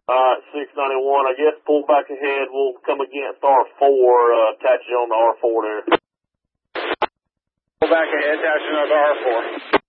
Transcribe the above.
Alright, 691, I guess pull back ahead, we'll come against R4, attach it on the R4 there. Pull back ahead, attach another R4.